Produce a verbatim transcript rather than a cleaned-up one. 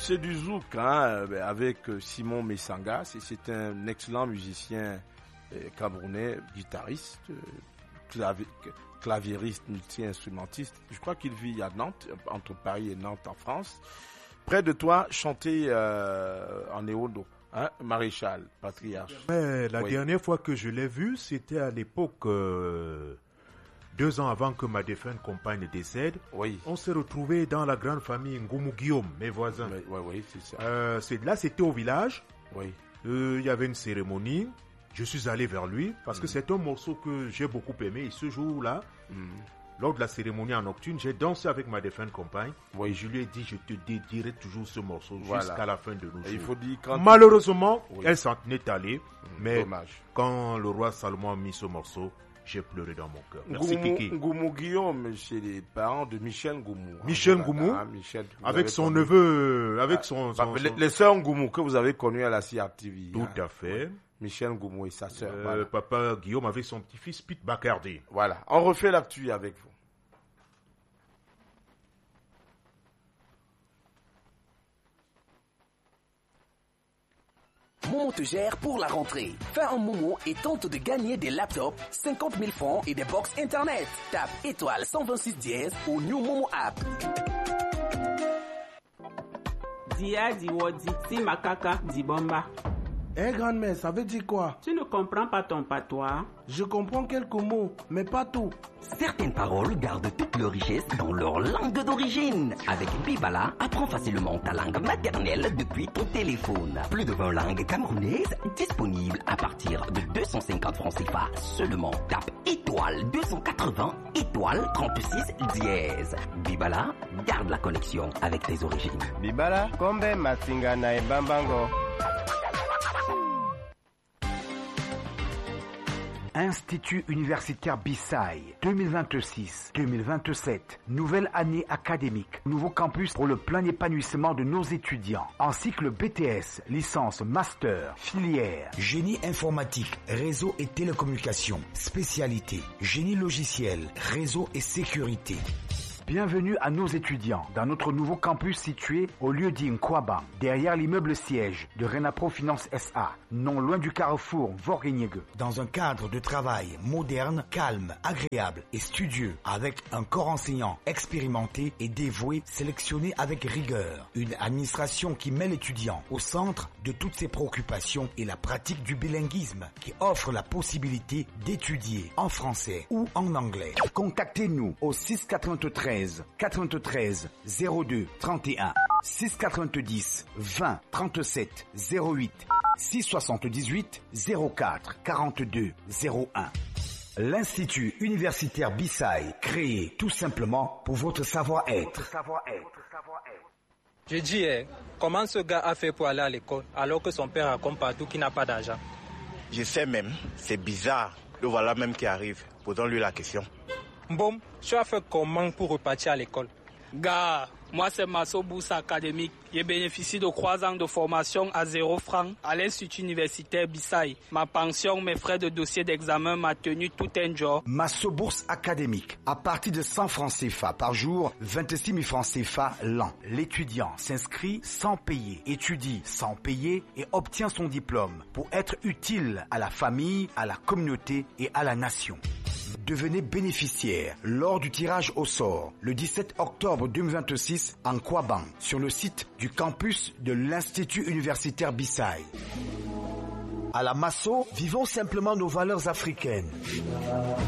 c'est du zouk, hein, avec Simon Messanga. C'est, c'est un excellent musicien camerounais, guitariste, clavi, claviériste, multi-instrumentiste. Je crois qu'il vit à Nantes, entre Paris et Nantes en France. Près de toi, chanter euh, en éodo, hein, Maréchal, patriarche. Mais la oui. dernière fois que je l'ai vu, c'était à l'époque, euh, deux ans avant que ma défunte compagne décède. Oui. On s'est retrouvés dans la grande famille Ngoumou Guillaume, mes voisins. Oui, oui, oui, c'est ça. Euh, c'est, là, c'était au village. Oui. Euh, il y avait une cérémonie. Je suis allé vers lui parce mmh. que c'est un morceau que j'ai beaucoup aimé. Et ce jour-là, mmh. lors de la cérémonie en nocturne, j'ai dansé avec ma défunte compagne. Oui. Et je lui ai dit, je te dédierai toujours ce morceau voilà. jusqu'à la fin de nos jours. Il faut dire quand Malheureusement, oui. elle s'en est allée. Mmh. Mais dommage. Quand le roi Salomon a mis ce morceau, j'ai pleuré dans mon cœur. Merci Ngoumou, Kiki. Ngoumou Guillaume, c'est les parents de Michel Ngoumou. Michel voilà, Ngoumou, hein, Michel, avec son connu. neveu, avec son... Ah, son, bah, son... Les, les sœurs Ngoumou que vous avez connues à la C R T V. Tout hein. à fait. Ouais. Michel Ngoumou et sa sœur. Euh, voilà. Papa Guillaume avec son petit-fils Pete Bacardi. Voilà, on refait l'actu avec vous. Momo te gère pour la rentrée. Fais un Momo et tente de gagner des laptops, cinquante mille francs et des box internet. Tape étoile cent vingt-six dièse au New Momo app. Dia Diwodi, si Makaka Dibomba. Eh, grand-mère, ça veut dire quoi? Tu ne comprends pas ton patois? Je comprends quelques mots, mais pas tout. Certaines paroles gardent toute leur richesse dans leur langue d'origine. Avec Bibala, apprends facilement ta langue maternelle depuis ton téléphone. Plus de vingt langues camerounaises disponibles à partir de deux cent cinquante francs C F A seulement. Tape étoile deux cent quatre-vingts, étoile trente-six dièse. Bibala, garde la connexion avec tes origines. Bibala, kombe matinga na ebambango. Institut universitaire Bissai, deux mille vingt-six deux mille vingt-sept, nouvelle année académique, nouveau campus pour le plein épanouissement de nos étudiants. En cycle B T S, licence, master, filière. Génie informatique, réseau et télécommunications, spécialité, génie logiciel, réseau et sécurité. Bienvenue à nos étudiants dans notre nouveau campus situé au lieu-dit Nkwaba, derrière l'immeuble siège de Renapro Finance S A, non loin du carrefour Vorgeniegue. Dans un cadre de travail moderne, calme, agréable et studieux, avec un corps enseignant expérimenté et dévoué, sélectionné avec rigueur. Une administration qui met l'étudiant au centre de toutes ses préoccupations et la pratique du bilinguisme, qui offre la possibilité d'étudier en français ou en anglais. Contactez-nous au six quatre-vingt-treize quatre-vingt-treize zéro deux trente et un, six quatre-vingt-dix vingt trente-sept zéro huit, six soixante-dix-huit zéro quatre quarante-deux zéro un. L'Institut universitaire Bissai, créé tout simplement pour votre savoir-être. Je dis, eh, comment ce gars a fait pour aller à l'école alors que son père raconte partout qu'il n'a pas d'argent? Je sais même, c'est bizarre. Le voilà même qui arrive. Posons-lui la question. Bon, tu as fait comment pour repartir à l'école? Gars, moi c'est Masso Bourse Académique. J'ai bénéficié de trois ans de formation à zéro franc à l'Institut universitaire Bissai. Ma pension, mes frais de dossier d'examen, m'a tenu tout un jour. Masso Bourse Académique. À partir de cent francs C F A par jour, vingt-six mille francs C F A l'an. L'étudiant s'inscrit sans payer, étudie sans payer et obtient son diplôme pour être utile à la famille, à la communauté et à la nation. Devenez bénéficiaire lors du tirage au sort le dix-sept octobre deux mille vingt-six en Kouaban sur le site du campus de l'Institut universitaire Bissai. À la Masso, vivons simplement nos valeurs africaines.